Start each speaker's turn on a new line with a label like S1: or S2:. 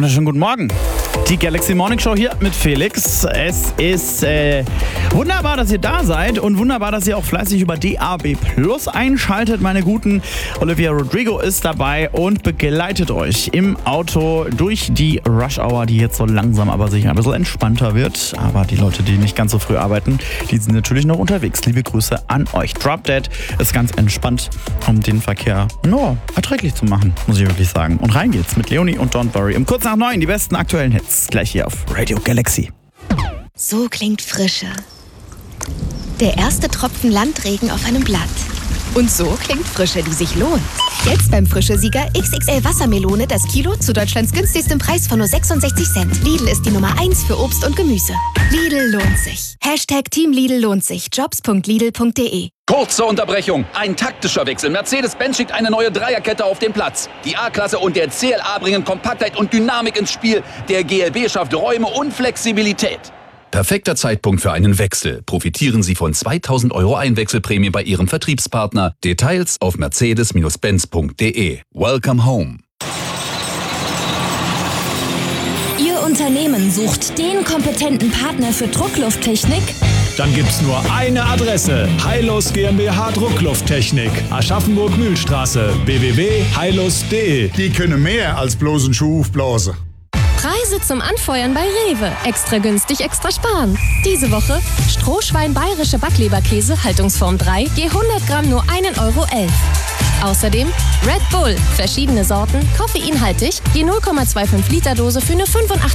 S1: Wunderschönen guten Morgen. Die Galaxy Morning Show hier mit Felix. Es ist wunderbar, dass ihr da seid und wunderbar, dass ihr auch fleißig über DAB Plus einschaltet, meine Guten. Olivia Rodrigo ist dabei und begleitet euch im Auto durch die Rush Hour, die jetzt so langsam aber sicher ein bisschen entspannter wird. Aber die Leute, die nicht ganz so früh arbeiten, die sind natürlich noch unterwegs. Liebe Grüße an euch. Drop Dead ist ganz entspannt, um den Verkehr erträglich zu machen, muss ich wirklich sagen. Und rein geht's mit Leonie und Don't Worry. Um kurz nach 9 die besten aktuellen Hits. Gleich hier auf Radio Galaxy.
S2: So klingt Frische. Der erste Tropfen Landregen auf einem Blatt. Und so klingt Frische, die sich lohnt. Jetzt beim Frische-Sieger XXL Wassermelone das Kilo zu Deutschlands günstigstem Preis von nur 66 Cent. Lidl ist die Nummer 1 für Obst und Gemüse. Lidl lohnt sich. Team Lidl lohnt sich. Jobs.lidl.de.
S3: Kurze Unterbrechung. Ein taktischer Wechsel. Mercedes-Benz schickt eine neue Dreierkette auf den Platz. Die A-Klasse und der CLA bringen Kompaktheit und Dynamik ins Spiel. Der GLB schafft Räume und Flexibilität. Perfekter Zeitpunkt für einen Wechsel. Profitieren Sie von 2.000 € Einwechselprämie bei Ihrem Vertriebspartner. Details auf mercedes-benz.de. Welcome home.
S4: Ihr Unternehmen sucht den kompetenten Partner für Drucklufttechnik?
S5: Dann gibt's nur eine Adresse. Heilus GmbH Drucklufttechnik. Aschaffenburg-Mühlstraße. www.heilus.de.
S6: Die können mehr als bloß einen Schuh aufblasen.
S4: Preise zum Anfeuern bei Rewe. Extra günstig, extra sparen. Diese Woche Strohschwein bayerische Backleberkäse, Haltungsform 3, je 100 Gramm nur 1,11 €. Außerdem Red Bull, verschiedene Sorten, koffeinhaltig, je 0,25 Liter Dose für nur 85